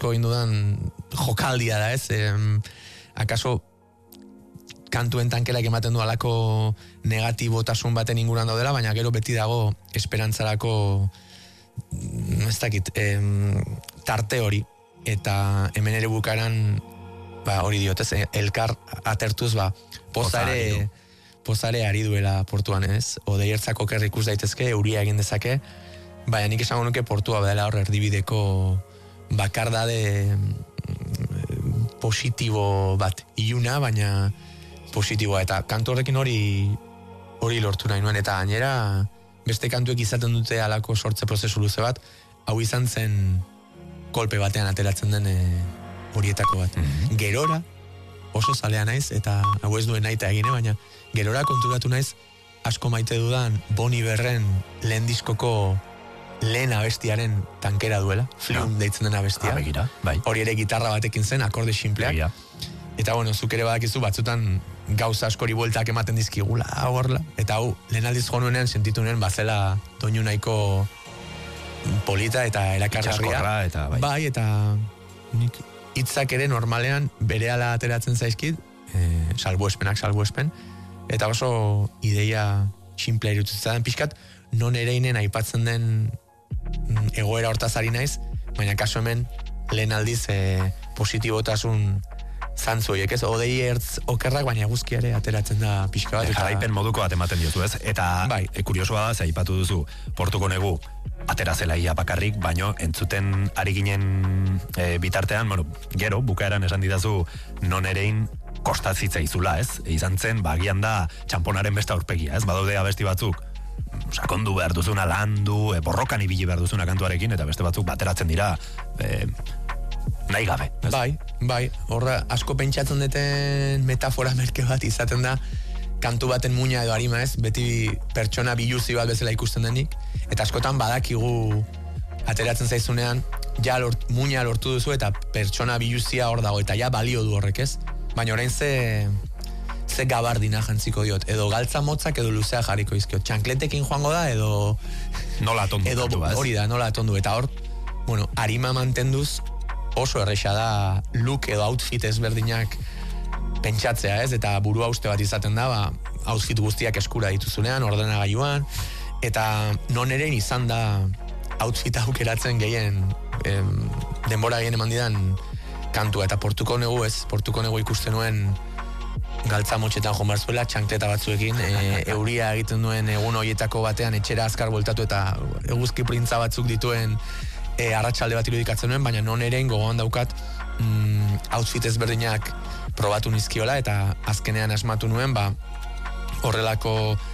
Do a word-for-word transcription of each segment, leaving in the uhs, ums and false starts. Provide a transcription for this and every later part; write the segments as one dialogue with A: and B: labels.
A: asko egin dudan jokaldia da, ez? Em, akaso kantuen tankelak ematen du alako negatibotasun baten inguruan daudela, baina gero beti dago esperantzarako ez dakit, em, tarte hori, eta hemen ere bukaran ba, hori diotez, elkar atertuz ba, pozare pozare ari duela portuan, ez? Odeiertzako kerri ikus daitezke, euria egin dezake, baina nik esango nuke portua badela hor erdibideko bakardade positibo bat, iluna, baina positiboa, eta kantu horrekin hori hori lortu nahi nuen, eta gainera beste kantuek izaten dute alako sortze prozesu luze bat, hau izan zen kolpe batean ateratzen den e, horietako bat. Mm-hmm. Gerora, oso zalea naiz, eta hau ez duen nahi eta egine, baina gerora konturatu naiz, asko maite dudan Bon Iverren lehen diskoko lehen abestiaren tankera duela, Flium no. deitzen den abestia.
B: Ah, begira, bai.
A: Hori ere gitarra batekin zen, akorde simpleak. Begira. Eta bueno, zuk ere badakizu batzutan gauza askori bueltak ematen dizkigula, horla. Eta hau, lehen aldiz jo nuenean sentitu nuen bazela doinu nahiko polita eta erakargarria.
B: Eta bai.
A: Bai, eta nik hitzak ere normalean berehala ateratzen zaizkit, e, salbuespenak salbuespen, eta oso ideia simplea irututzen pixkat, non ereinen aipatzen den egoera hortaz ari naiz, baina kaso hemen lehen aldiz e, positibotasun zantzu horiek, ez? Odei ertz okerrak, baina guzkiare ateratzen da pixka bat.
B: Jarraipen moduko bat ematen diozu, ez? Eta bai. E, kuriosoa da, ze aipatu duzu, portuko negu atera zela ia bakarrik, baino entzuten ari ginen e, bitartean, bueno, gero, bukaeran esan didazu, non erein kostatzitza izula, ez? E, izan zen, bagian da, txamponaren beste aurpegia, ez? Badaude abesti batzuk, sakondu behar duzuna landu, e, borrokan ibili behar duzuna kantuarekin, eta beste batzuk bateratzen dira, e, nahi gabe. Ez?
A: Bai, bai, horra asko pentsatzen duten metafora merke bat izaten da, kantu baten muina edo harima, ez, beti pertsona biluzi bat bezala ikusten denik, eta askotan badakigu ateratzen zaizunean, ja lort, muina lortu duzu eta pertsona biluzia hor dago, eta ja balio du horrek, ez? Baina orain ze, ze gabardina jantziko diot, edo galtza motzak edo luzea jarriko izkiot, txankletekin joango da, edo
B: nola atondu,
A: edo hori da, nola atondu, eta hor, bueno, harima mantenduz, oso erresa da look edo outfit ezberdinak pentsatzea, ez? Eta burua uste bat izaten da, ba, outfit guztiak eskura dituzunean, ordenagailuan, eta non ere izan da outfit aukeratzen gehien em, denbora gehien eman didan kantua, eta portuko negu ez, portuko negu ikusten nuen galtza motxetan joan barzuela, txankleta batzuekin, e, euria egiten duen egun horietako batean etxera azkar voltatu eta eguzki printza batzuk dituen E, arratsalde bat irudikatzen nuen, baina non eren gogoan daukat mm, outfit ezberdinak probatu nizkiola, eta azkenean asmatu nuen, ba, horrelako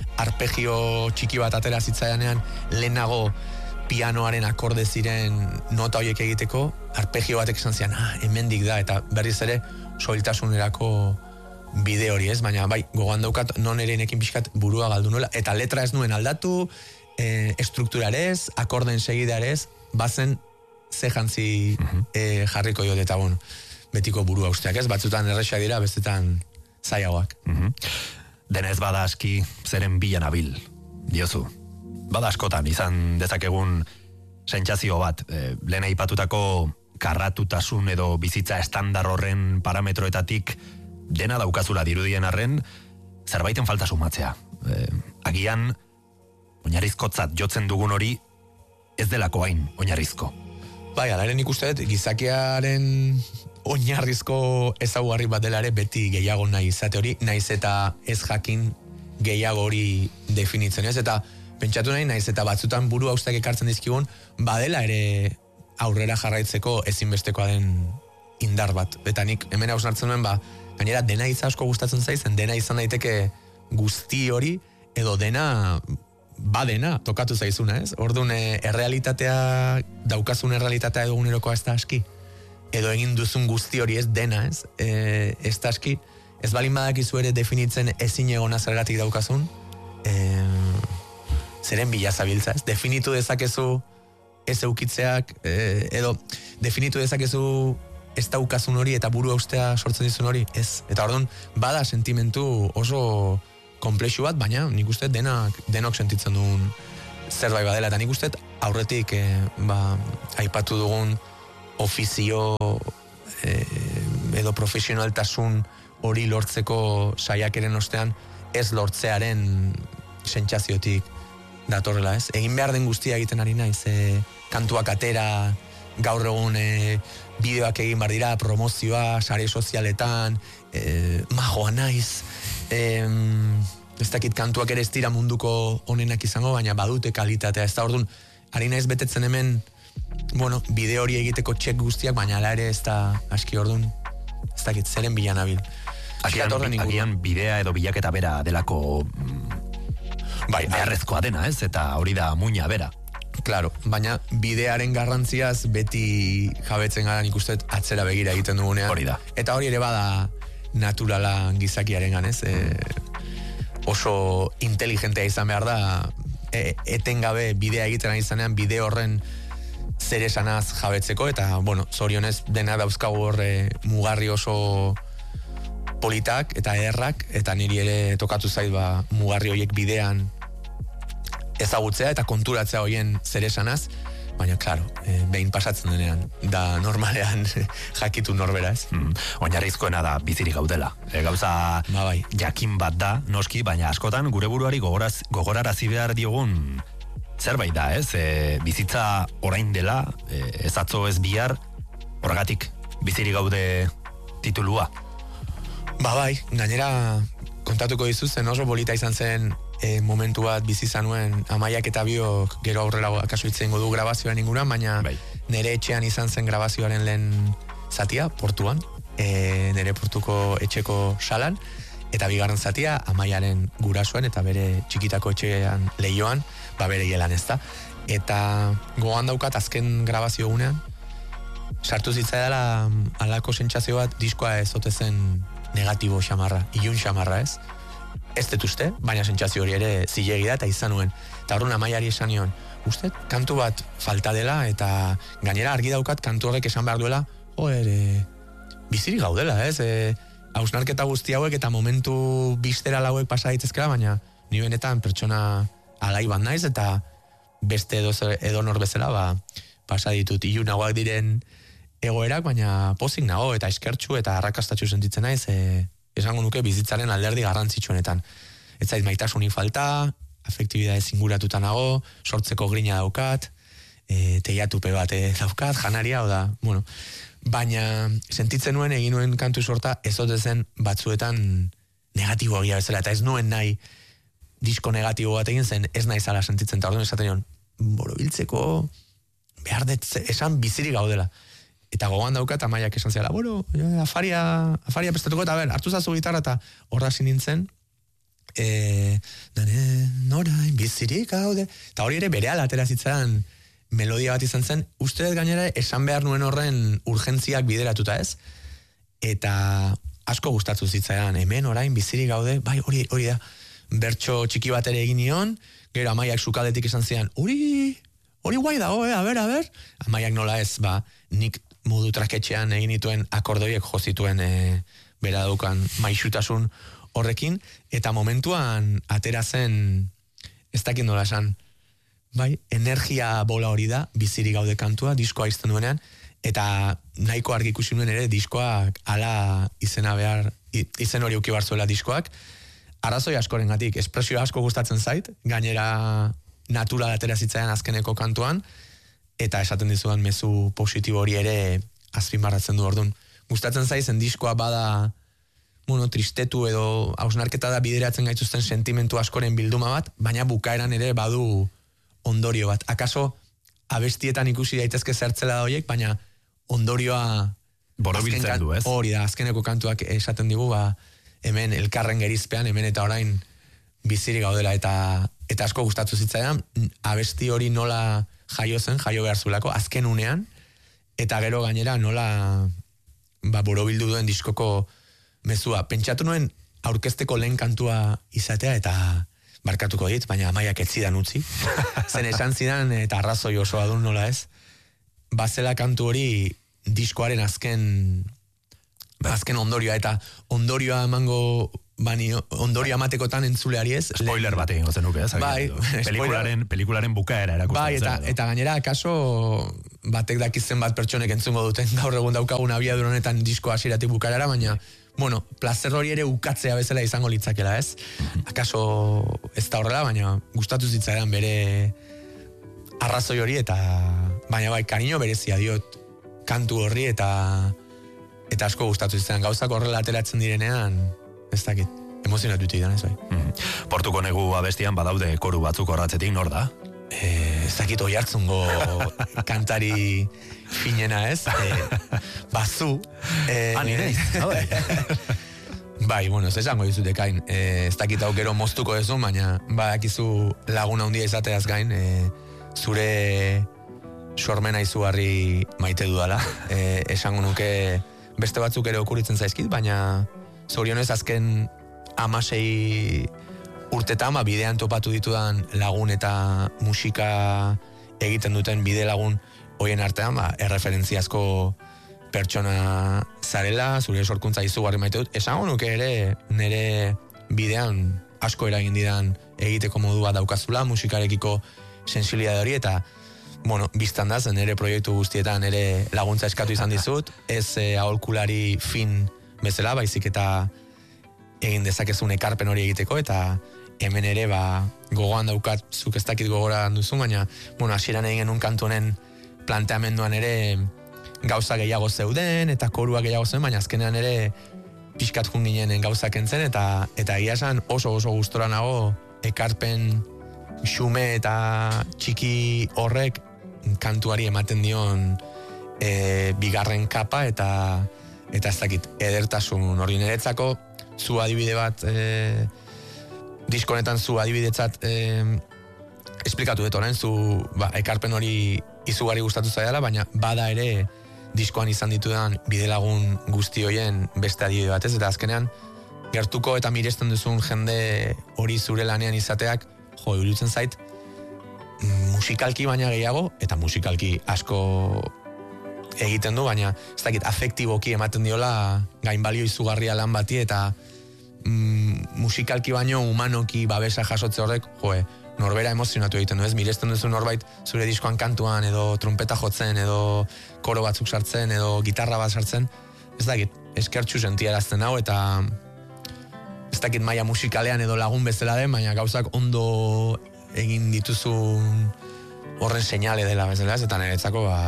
A: arpegio txiki bat atera zitzaidanean lehenago pianoaren akorde ziren nota horiek egiteko, arpegio batek esan zian, ah, hemendik da, eta berriz ere soiltasunerako bide hori, ez? Baina bai, gogoan daukat non erenekin pixkat burua galdu nuela, eta letra ez nuen aldatu, e, estrukturarez, akorden segidarez, bazen ze jantzi uh-huh. e, jarriko jode, eta bueno, betiko burua usteak, ez? Batzutan erresa dira, bestetan zaiagoak.
B: Uh-huh. Denez bada aski zeren bilan abil, diozu. Bada askotan, izan dezakegun sentsazio bat, e, lehen aipatutako karratutasun edo bizitza estandar horren parametroetatik dena daukazula dirudien arren, zerbaiten falta sumatzea. E, agian, oinarrizkotzat jotzen dugun hori, ez delako hain oinarrizko.
A: Bai, alaren ikustet, gizakiaren oinarrizko ezaugarri bat dela ere beti gehiago nahi izate hori, naiz eta ez jakin gehiago hori definitzen, ez? Eta pentsatu nahi, naiz eta batzutan buru haustak ekartzen dizkigun, badela ere aurrera jarraitzeko ezinbestekoa den indar bat. Eta nik hemen hausnartzen nuen, ba, gainera dena izan asko gustatzen zaizen, dena izan daiteke guzti hori, edo dena badena, tokatu zaizuna, ez? Orduan, errealitatea, daukazun errealitatea edo egunerokoa ez da aski. Edo egin duzun guzti hori ez dena, ez? E, ez da aski. Ez balin badakizu ere definitzen ezin egona zergatik daukazun, e, zeren bila zabiltza, ez? Definitu dezakezu ez eukitzeak, e, edo definitu dezakezu ez daukazun hori eta buru ustea sortzen dizun hori, ez? Eta orduan, bada sentimentu oso komplexu bat, baina nik uste denak, denok sentitzen duen zerbait badela, eta nik uste aurretik e, ba, aipatu dugun ofizio eh, edo profesionaltasun hori lortzeko saiakeren ostean ez lortzearen sentsaziotik datorrela, ez? Egin behar den guztia egiten ari naiz, e, kantuak atera, gaur egun e, bideoak egin behar dira, promozioa, sare sozialetan, e, majoa naiz, e, ez dakit kantuak ere ez dira munduko onenak izango, baina badute kalitatea, ez da orduan, ari naiz betetzen hemen, bueno, bideo hori egiteko txek guztiak, baina ala ere ez da aski orduan, ez dakit, zeren bilan abil.
B: Agian, agian bidea edo bilaketa bera delako bai, beharrezkoa dena, ez? Eta hori da muina bera.
A: Claro, baina bidearen garrantziaz beti jabetzen gara nik uste atzera begira egiten dugunean.
B: Hori da.
A: Eta hori ere bada naturala gizakiaren ganez. E, oso inteligentea izan behar da, e, etengabe bidea egiten ari izanean, bide horren zer esanaz jabetzeko, eta, bueno, zorionez dena dauzkagu horre mugarri oso politak eta ederrak, eta niri ere tokatu zait ba, mugarri horiek bidean ezagutzea eta konturatzea horien zer esanaz, baina, klaro, e, behin pasatzen denean, da normalean jakitu norbera, ez?
B: Mm, oinarrizkoena da bizirik gaudela. E, gauza
A: ba, bai.
B: jakin bat da, noski, baina askotan gure buruari gogoraz, gogorarazi behar diogun zerbait da, ez? E, bizitza orain dela, e, ez atzo ez bihar, horregatik bizirik gaude titulua.
A: Ba bai, gainera kontatuko dizuzen oso bolita izan zen e, momentu bat bizi zanuen Amaiak eta biok gero aurrera akaso itzen du grabazioaren inguruan, baina bai. Nere etxean izan zen grabazioaren lehen zatia, portuan, e, nere portuko etxeko salan, eta bigarren zatia Amaiaren gurasoen eta bere txikitako etxean lehioan, ba bere gelan ez da. Eta gogoan daukat azken grabazio gunean, sartu zitzaidala alako sentsazio bat diskoa ez ote zen negatibo xamarra, ilun xamarra ez. Ez dut uste, baina sentsazio hori ere zilegi da eta izan nuen. Eta horren Amaiari esan nion, uste, kantu bat falta dela eta gainera argi daukat kantu horrek esan behar duela, joder, e, bizirik gaudela, ez? E, hausnarketa guzti hauek eta momentu biztera lauek pasa daitezkela, baina ni benetan pertsona alai bat naiz eta beste edo, edo nor bezala ba, pasa ditut ilunagoak diren egoerak, baina pozik nago eta eskertxu eta arrakastatxu sentitzen naiz, e, esango nuke bizitzaren alderdi garrantzitsuenetan. Ez zait maitasunik falta, afektibidade zinguratuta nago, sortzeko grina daukat, e, teiatupe bat daukat, janaria, oda, bueno, baina sentitzen nuen, egin nuen kantu sorta, ez ote zen batzuetan negatibo egia bezala, eta ez nuen nahi disko negatibo bat egin zen, ez nahi zala sentitzen, eta orduan esaten nion, borobiltzeko behar dut esan bizirik gaudela. Eta gogoan daukat Amaiak esan ziala, bueno, afaria, afaria prestatuko, eta ber, hartu zazu gitarra, eta horra nintzen, e, dane, norain, bizirik gaude, eta hori ere berehala atera zitzaren melodia bat izan zen, uste dut gainera esan behar nuen horren urgentziak bideratuta ez, eta asko gustatu zitzaidan, hemen orain bizirik gaude, bai, hori, hori da, bertso txiki bat ere egin nion, gero Amaiak sukaldetik esan zidan, hori, hori guai dago, eh, a ber, a ber, Amaiak nola ez, ba, nik modu traketxean egin dituen akordoiek jozituen e, bera daukan maixutasun horrekin, eta momentuan atera zen, ez dakit nola esan, bai, energia bola hori da, bizirik gaude kantua, diskoa izten duenean, eta nahiko argi ikusi nuen ere diskoak ala izena behar, izen hori uki barzuela diskoak, arrazoi askorengatik, espresio asko gustatzen zait, gainera natural atera zitzaidan azkeneko kantuan, eta esaten dizudan mezu positibo hori ere azpimarratzen du orduan. Gustatzen zaizen diskoa bada, bueno, tristetu edo hausnarketa da bideratzen gaituzten sentimentu askoren bilduma bat, baina bukaeran ere badu ondorio bat. Akaso abestietan ikusi daitezke zertzela da horiek, baina ondorioa
B: borobiltzen du, ez?
A: Hori da, azkeneko kantuak esaten digu, ba, hemen elkarren gerizpean, hemen eta orain bizirik gaudela, eta, eta asko gustatu zitzaidan, abesti hori nola jaio zen, jaio behar zulako, azken unean, eta gero gainera nola ba, borobildu duen diskoko mezua. Pentsatu nuen aurkezteko lehen kantua izatea, eta barkatuko dit, baina Amaiak ez zidan utzi. Zen esan zidan, eta arrazoi osoa duen nola ez, bazela kantu hori diskoaren azken azken ondorioa, eta ondorioa emango bani, ondorio amatekotan entzuleari ez.
B: Spoiler bat egin gozen nuke, ez?
A: Bai,
B: pelikularen, pelikularen bukaera erakusten.
A: Bai, eta, eta gainera, akaso batek dakizen bat pertsonek entzungo duten gaur egun daukagun abiadur honetan disko hasieratik bukarara, baina, bueno, plazer hori ere ukatzea bezala izango litzakela, ez? Akaso ez da horrela, baina gustatu zitzaidan bere arrazoi hori, eta baina bai, kariño berezia diot kantu horri, eta eta asko gustatu zitzaidan. Gauzak horrela ateratzen direnean, ez dakit, emozionatuta idan, ez bai.
B: Mm. Portuko negu abestian badaude koru batzuk horratzetik, nor da?
A: Eh, ez dakit oi hartzungo kantari finena, ez? Eh, bazu. Eh,
B: ah, nire
A: bai, bueno, ez esango dizute gain. Eh, ez dakit hau gero moztuko ez baina badakizu laguna handia izateaz gain, eh, zure sormena izugarri maite dudala. Eh, esango nuke beste batzuk ere okuritzen zaizkit, baina zorionez azken amasei urtetan, ba, bidean topatu ditudan lagun eta musika egiten duten bide lagun hoien artean, ba, erreferentziazko pertsona zarela, zure sorkuntza izugarri maite dut. Esango nuke ere nire bidean asko eragin didan egiteko modua daukazula, musikarekiko sensibilidade hori, eta bueno, biztan da, zen nire proiektu guztietan nire laguntza eskatu izan dizut, ez eh, aholkulari fin bezala, baizik eta egin dezakezun ekarpen hori egiteko, eta hemen ere, ba, gogoan daukat, zuk ez dakit gogoran duzu, baina, bueno, hasieran egin genuen kantu honen planteamenduan ere gauza gehiago zeuden, eta korua gehiago zeuden, baina azkenean ere pixkat jun ginen gauzak entzen, eta eta egia esan oso oso gustora nago ekarpen xume eta txiki horrek kantuari ematen dion e, bigarren kapa, eta eta ez dakit, edertasun hori niretzako, zu adibide bat e, diskonetan zu adibidetzat e, esplikatu dut orain, zu ba, ekarpen hori izugarri gustatu zaidala, baina bada ere diskoan izan ditudan bidelagun guzti hoien beste adibide batez, eta azkenean gertuko eta miresten duzun jende hori zure lanean izateak, jo, iruditzen zait, musikalki baina gehiago, eta musikalki asko egiten du, baina ez dakit, afektiboki ematen diola gainbalio izugarria lan bati, eta mm, musikalki baino humanoki babesa jasotze horrek, joe, norbera emozionatu egiten du, ez? Miresten duzu norbait zure diskoan kantuan, edo trompeta jotzen, edo koro batzuk sartzen, edo gitarra bat sartzen, ez dakit, eskertxu sentiarazten hau, eta ez dakit maila musikalean edo lagun bezala den, baina gauzak ondo egin dituzun horren seinale dela bezala, ez? Eta niretzako, ba,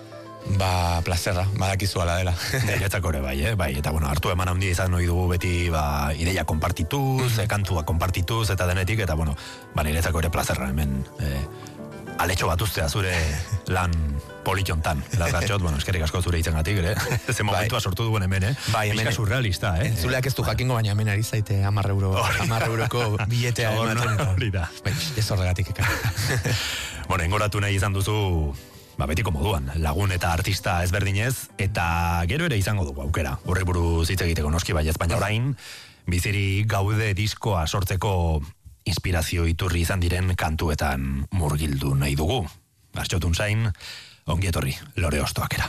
A: ba, plazerra, badakizu ala dela.
B: Niretzako ere bai, eh? Bai, eta bueno, hartu eman handia izan noi dugu beti, ba, ideia konpartituz, mm-hmm. kantua konpartituz, eta denetik, eta bueno, ba, niretzako ere plazerra, hemen, eh, aletxo bat ustea zure lan politontan, lazgartxot, bueno, eskerrik asko zure itzen gatik, ere? Ze momentua bai. Sortu duen hemen, eh?
A: Bai, hemen.
B: Bizka surrealista, eh?
A: Entzuleak ez du jakingo, baina hemen ari zaite hamar euro, hamar euroko billetea ematen.
B: Hori da.
A: Bai, ez horregatik eka.
B: Bueno, engoratu nahi izan duzu, ba, betiko moduan, lagun eta artista ezberdinez, eta gero ere izango dugu aukera. Horri buruz hitz egiteko noski baiez, baina orain, biziri gaude diskoa sortzeko inspirazio iturri izan diren kantuetan murgildu nahi dugu. Gartxotun zain, ongi etorri, Lore Ostoakera.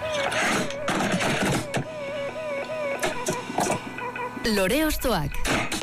C: Lore Ostoak.